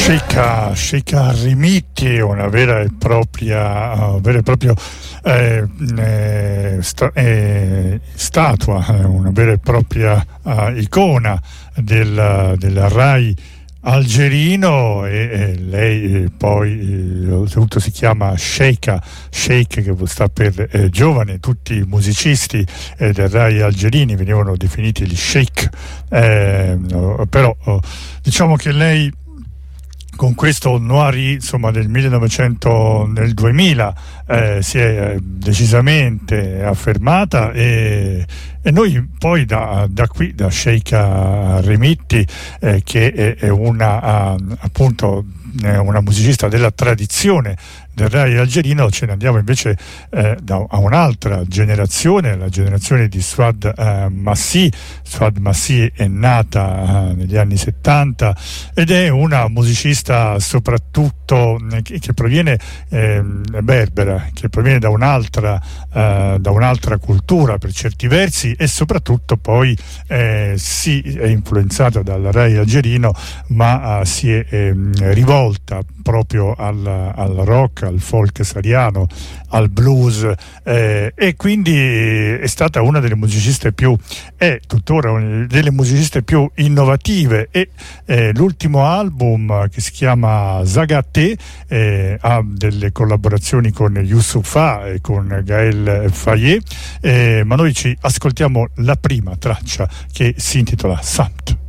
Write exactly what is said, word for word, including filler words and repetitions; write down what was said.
Sheikha, Sheikha Remiti, una vera e propria, uh, vera e propria eh, eh, sta, eh, statua, una vera e propria uh, icona del, del Rai algerino, e, e lei eh, poi eh, oltretutto si chiama Sheikha, Sheikh che sta per eh, giovane. Tutti i musicisti eh, del Rai algerini venivano definiti gli Sheikh, eh, no, però oh, diciamo che lei con questo Noiri, insomma, del millenovecento, nel duemila eh, si è decisamente affermata, e, e noi poi da, da qui, da Sheikha Remiti, eh, che è, è una uh, appunto una musicista della tradizione del Rai algerino, ce ne andiamo invece eh, da, a un'altra generazione, la generazione di Souad eh, Massi. Souad Massi è nata eh, negli anni settanta ed è una musicista soprattutto eh, che, che proviene eh, berbera, che proviene da un'altra, eh, da un'altra cultura per certi versi, e soprattutto poi eh, si è influenzata dal Rai algerino, ma eh, si è eh, rivolta proprio al, al rock, al folk sahariano, al blues, eh, e quindi è stata una delle musiciste più, è tuttora una delle musiciste più innovative, e eh, l'ultimo album, che si chiama Zagate, eh, ha delle collaborazioni con Youssoupha e con Gaël Faye, eh, ma noi ci ascoltiamo la prima traccia, che si intitola Samt.